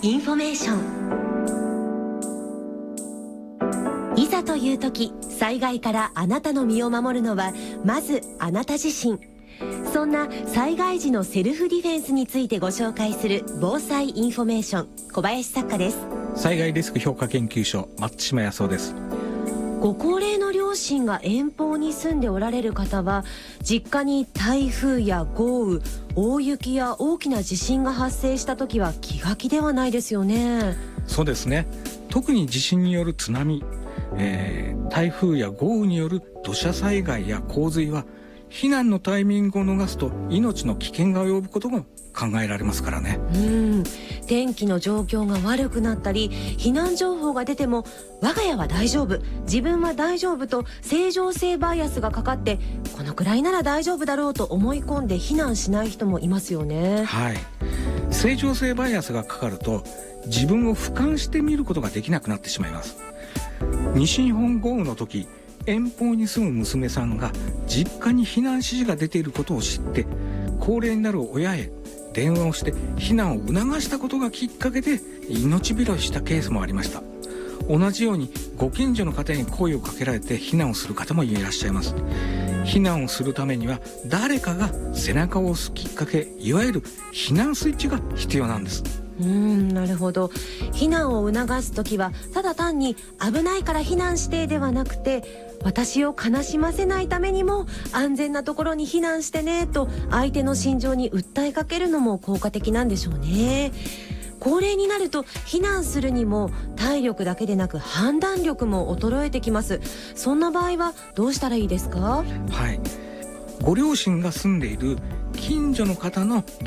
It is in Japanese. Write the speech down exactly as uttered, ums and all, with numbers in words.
インフォメーション。いざという時、災害からあなたの身を守るのはまずあなた自身。そんな災害時のセルフディフェンスについてご紹介する防災インフォメーション、小林作家です。 災害リスク評価研究所、松島康夫です。 ご高齢の両親が遠方に住んでおられる方は、実家に台風や豪雨、大雪や大きな地震が発生した時は気が気ではないですよね。 そうですね。特に地震による津波、えー、台風や豪雨による土砂災害や洪水は避難のタイミングを逃すと命の危険が及ぶことも考えられますからね。 うん、天気の状況が悪くなったり避難情報が出ても、我が家は大丈夫、自分は大丈夫と正常性バイアスがかかって、このくらいなら大丈夫だろうと思い込んで避難しない人もいますよね。 はい。正常性バイアスがかかると自分を俯瞰して見ることができなくなってしまいます。西日本豪雨の時、遠方に住む娘さんが実家に避難指示が出ていることを知って、高齢になる親へ電話をして避難を促したことがきっかけで命拾いしたケースもありました。同じようにご近所の方に声をかけられて避難をする方もいらっしゃいます。避難をするためには誰かが背中を押すきっかけ、いわゆる避難スイッチが必要なんです。 うーん、なるほど。避難を促すときはただ単に危ないから避難してではなくて、私を悲しませないためにも安全なところに避難してねと相手の心情に訴えかけるのも効果的なんでしょうね。高齢になると避難するにも体力だけでなく判断力も衰えてきます。そんな場合はどうしたらいいですか？ はい。ご両親が住んでいる近所の方の